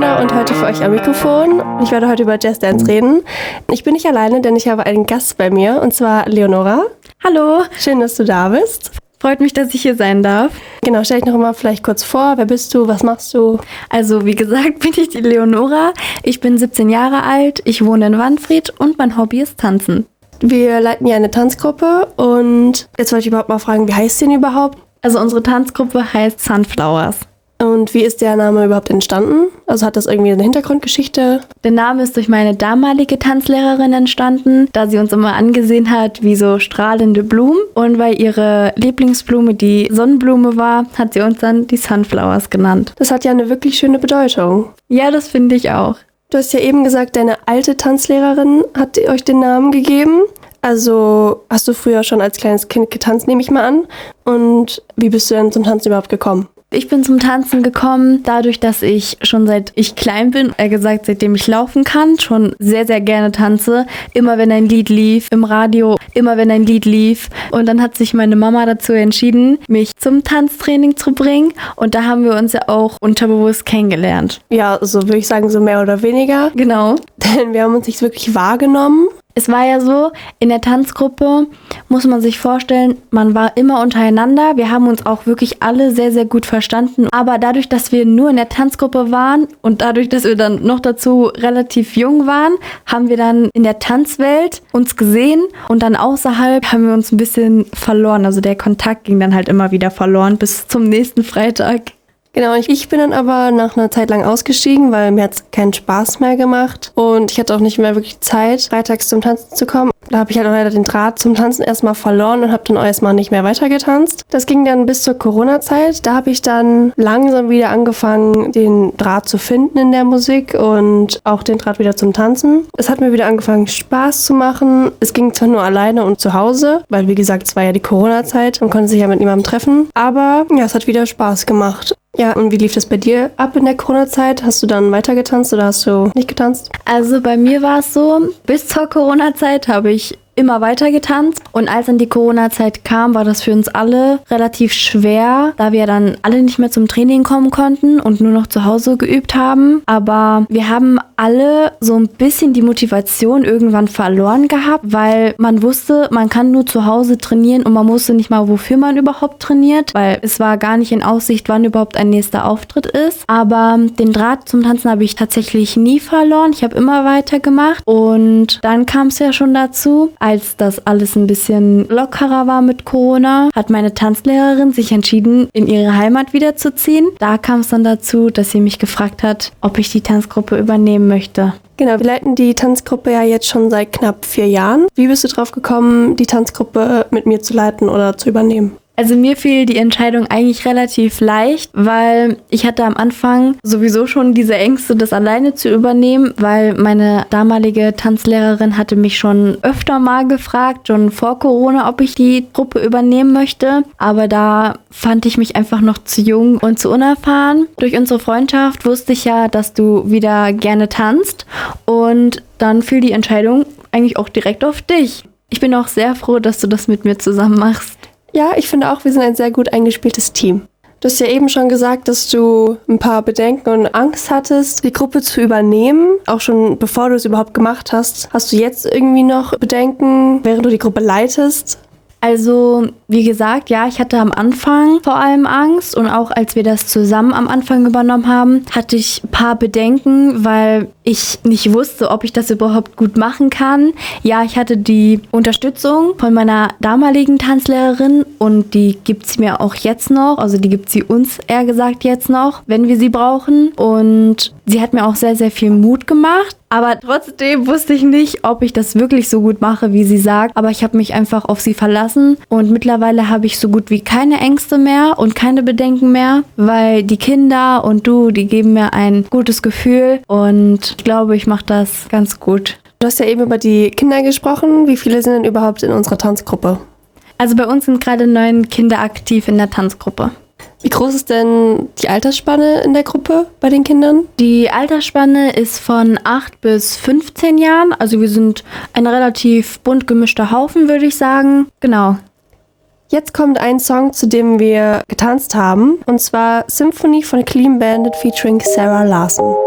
Leona und heute für euch am Mikrofon. Ich werde heute über Just Dance reden. Ich bin nicht alleine, denn ich habe einen Gast bei mir, und zwar Leonora. Hallo. Schön, dass du da bist. Freut mich, dass ich hier sein darf. Genau, stell dich noch mal vielleicht kurz vor. Wer bist du? Was machst du? Also, wie gesagt, bin ich die Leonora. Ich bin 17 Jahre alt, ich wohne in Wanfried und mein Hobby ist Tanzen. Wir leiten hier eine Tanzgruppe und jetzt wollte ich überhaupt mal fragen, wie heißt sie denn überhaupt? Also, unsere Tanzgruppe heißt Sunflowers. Und wie ist der Name überhaupt entstanden? Also hat das irgendwie eine Hintergrundgeschichte? Der Name ist durch meine damalige Tanzlehrerin entstanden, da sie uns immer angesehen hat wie so strahlende Blumen. Und weil ihre Lieblingsblume die Sonnenblume war, hat sie uns dann die Sunflowers genannt. Das hat ja eine wirklich schöne Bedeutung. Ja, das finde ich auch. Du hast ja eben gesagt, deine alte Tanzlehrerin hat euch den Namen gegeben. Also hast du früher schon als kleines Kind getanzt, nehme ich mal an. Und wie bist du denn zum Tanzen überhaupt gekommen? Ich bin zum Tanzen gekommen, dadurch, dass ich schon seit ich klein bin, eher gesagt, seitdem ich laufen kann, schon sehr, sehr gerne tanze. Immer wenn ein Lied lief, im Radio, immer wenn ein Lied lief. Und dann hat sich meine Mama dazu entschieden, mich zum Tanztraining zu bringen. Und da haben wir uns ja auch unterbewusst kennengelernt. Ja, so würde ich sagen, so mehr oder weniger. Genau. Denn wir haben uns nicht wirklich wahrgenommen. Es war ja so, in der Tanzgruppe muss man sich vorstellen, man war immer untereinander. Wir haben uns auch wirklich alle sehr, sehr gut verstanden. Aber dadurch, dass wir nur in der Tanzgruppe waren und dadurch, dass wir dann noch dazu relativ jung waren, haben wir dann in der Tanzwelt uns gesehen und dann außerhalb haben wir uns ein bisschen verloren. Also der Kontakt ging dann halt immer wieder verloren bis zum nächsten Freitag. Genau, ich bin dann aber nach einer Zeit lang ausgestiegen, weil mir hat es keinen Spaß mehr gemacht und ich hatte auch nicht mehr wirklich Zeit, freitags zum Tanzen zu kommen. Da habe ich halt auch leider den Draht zum Tanzen erstmal verloren und habe dann auch erstmal nicht mehr weitergetanzt. Das ging dann bis zur Corona-Zeit. Da habe ich dann langsam wieder angefangen, den Draht zu finden in der Musik und auch den Draht wieder zum Tanzen. Es hat mir wieder angefangen, Spaß zu machen. Es ging zwar nur alleine und zu Hause, weil wie gesagt, es war ja die Corona-Zeit. Man konnte sich ja mit niemandem treffen. Aber ja, es hat wieder Spaß gemacht. Ja, und wie lief das bei dir ab in der Corona-Zeit? Hast du dann weiter getanzt oder hast du nicht getanzt? Also bei mir war es so, bis zur Corona-Zeit habe ich immer weiter getanzt. Und als dann die Corona-Zeit kam, war das für uns alle relativ schwer, da wir dann alle nicht mehr zum Training kommen konnten und nur noch zu Hause geübt haben. Aber wir haben alle so ein bisschen die Motivation irgendwann verloren gehabt, weil man wusste, man kann nur zu Hause trainieren und man wusste nicht mal, wofür man überhaupt trainiert, weil es war gar nicht in Aussicht, wann überhaupt ein nächster Auftritt ist. Aber den Draht zum Tanzen habe ich tatsächlich nie verloren. Ich habe immer weitergemacht und dann kam es ja schon dazu, als das alles ein bisschen lockerer war mit Corona, hat meine Tanzlehrerin sich entschieden, in ihre Heimat wiederzuziehen. Da kam es dann dazu, dass sie mich gefragt hat, ob ich die Tanzgruppe übernehmen möchte. Genau, wir leiten die Tanzgruppe ja jetzt schon seit knapp 4 Jahren. Wie bist du drauf gekommen, die Tanzgruppe mit mir zu leiten oder zu übernehmen? Also mir fiel die Entscheidung eigentlich relativ leicht, weil ich hatte am Anfang sowieso schon diese Ängste, das alleine zu übernehmen, weil meine damalige Tanzlehrerin hatte mich schon öfter mal gefragt, schon vor Corona, ob ich die Gruppe übernehmen möchte. Aber da fand ich mich einfach noch zu jung und zu unerfahren. Durch unsere Freundschaft wusste ich ja, dass du wieder gerne tanzt und dann fiel die Entscheidung eigentlich auch direkt auf dich. Ich bin auch sehr froh, dass du das mit mir zusammen machst. Ja, ich finde auch, wir sind ein sehr gut eingespieltes Team. Du hast ja eben schon gesagt, dass du ein paar Bedenken und Angst hattest, die Gruppe zu übernehmen. Auch schon bevor du es überhaupt gemacht hast. Hast du jetzt irgendwie noch Bedenken, während du die Gruppe leitest? Also, wie gesagt, ja, ich hatte am Anfang vor allem Angst und auch als wir das zusammen am Anfang übernommen haben, hatte ich ein paar Bedenken, weil ich nicht wusste, ob ich das überhaupt gut machen kann. Ja, ich hatte die Unterstützung von meiner damaligen Tanzlehrerin und die gibt sie mir auch jetzt noch, also die gibt sie uns eher gesagt jetzt noch, wenn wir sie brauchen. Und sie hat mir auch sehr, sehr viel Mut gemacht. Aber trotzdem wusste ich nicht, ob ich das wirklich so gut mache, wie sie sagt. Aber ich habe mich einfach auf sie verlassen und mittlerweile habe ich so gut wie keine Ängste mehr und keine Bedenken mehr, weil die Kinder und du, die geben mir ein gutes Gefühl und ich glaube, ich mache das ganz gut. Du hast ja eben über die Kinder gesprochen. Wie viele sind denn überhaupt in unserer Tanzgruppe? Also bei uns sind gerade 9 Kinder aktiv in der Tanzgruppe. Wie groß ist denn die Altersspanne in der Gruppe bei den Kindern? Die Altersspanne ist von 8 bis 15 Jahren. Also wir sind ein relativ bunt gemischter Haufen, würde ich sagen. Genau. Jetzt kommt ein Song, zu dem wir getanzt haben. Und zwar Symphony von Clean Bandit featuring Sarah Larson.